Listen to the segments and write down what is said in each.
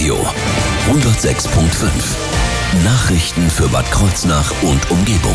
Radio 106.5. Nachrichten für Bad Kreuznach und Umgebung.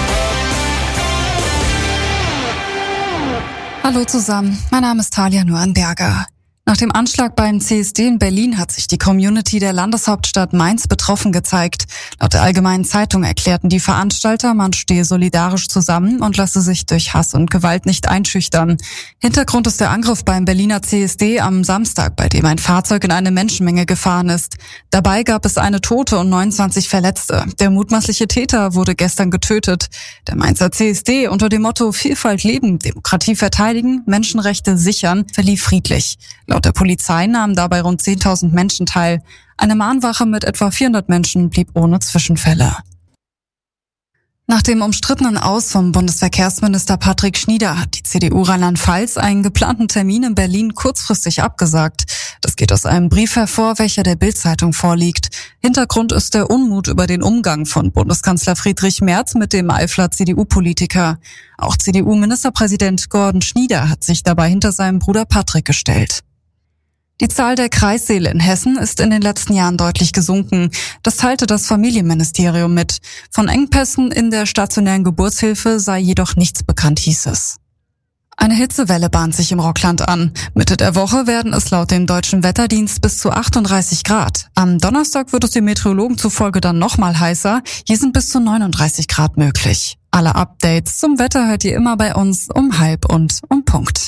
Hallo zusammen, mein Name ist Talia Nuernberger. Nach dem Anschlag beim CSD in Berlin hat sich die Community der Landeshauptstadt Mainz betroffen gezeigt. Laut der Allgemeinen Zeitung erklärten die Veranstalter, man stehe solidarisch zusammen und lasse sich durch Hass und Gewalt nicht einschüchtern. Hintergrund ist der Angriff beim Berliner CSD am Samstag, bei dem ein Fahrzeug in eine Menschenmenge gefahren ist. Dabei gab es eine Tote und 29 Verletzte. Der mutmaßliche Täter wurde gestern getötet. Der Mainzer CSD unter dem Motto Vielfalt leben, Demokratie verteidigen, Menschenrechte sichern verlief friedlich. Laut der Polizei nahmen dabei rund 10.000 Menschen teil. Eine Mahnwache mit etwa 400 Menschen blieb ohne Zwischenfälle. Nach dem umstrittenen Aus vom Bundesverkehrsminister Patrick Schnieder hat die CDU Rheinland-Pfalz einen geplanten Termin in Berlin kurzfristig abgesagt. Das geht aus einem Brief hervor, welcher der Bild-Zeitung vorliegt. Hintergrund ist der Unmut über den Umgang von Bundeskanzler Friedrich Merz mit dem Eifler CDU-Politiker. Auch CDU-Ministerpräsident Gordon Schnieder hat sich dabei hinter seinem Bruder Patrick gestellt. Die Zahl der Kreissäle in Hessen ist in den letzten Jahren deutlich gesunken. Das teilte das Familienministerium mit. Von Engpässen in der stationären Geburtshilfe sei jedoch nichts bekannt, hieß es. Eine Hitzewelle bahnt sich im Rockland an. Mitte der Woche werden es laut dem Deutschen Wetterdienst bis zu 38 Grad. Am Donnerstag wird es den Meteorologen zufolge dann nochmal heißer. Hier sind bis zu 39 Grad möglich. Alle Updates zum Wetter hört ihr immer bei uns um 12:30 und um Punkt.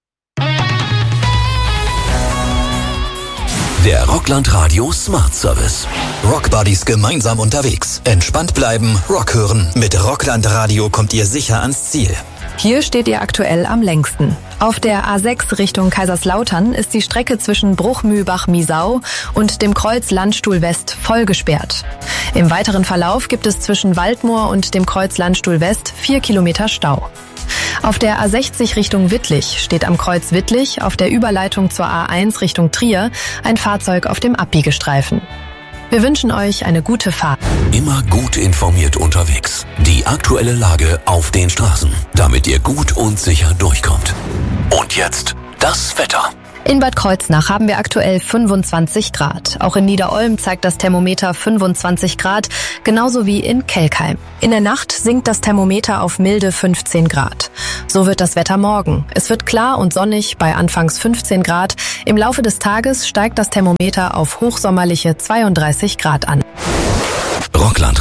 Der Rockland Radio Smart Service. Rockbuddies gemeinsam unterwegs. Entspannt bleiben, Rock hören. Mit Rockland Radio kommt ihr sicher ans Ziel. Hier steht ihr aktuell am längsten. Auf der A6 Richtung Kaiserslautern ist die Strecke zwischen Bruchmühlbach-Miesau und dem Kreuz Landstuhl West voll gesperrt. Im weiteren Verlauf gibt es zwischen Waldmoor und dem Kreuz Landstuhl West 4 Kilometer Stau. Auf der A60 Richtung Wittlich steht am Kreuz Wittlich auf der Überleitung zur A1 Richtung Trier ein Fahrzeug auf dem Abbiegestreifen. Wir wünschen euch eine gute Fahrt. Immer gut informiert unterwegs. Die aktuelle Lage auf den Straßen, damit ihr gut und sicher durchkommt. Und jetzt das Wetter. In Bad Kreuznach haben wir aktuell 25 Grad. Auch in Niederolm zeigt das Thermometer 25 Grad, genauso wie in Kelkheim. In der Nacht sinkt das Thermometer auf milde 15 Grad. So wird das Wetter morgen. Es wird klar und sonnig bei anfangs 15 Grad. Im Laufe des Tages steigt das Thermometer auf hochsommerliche 32 Grad an. Rockland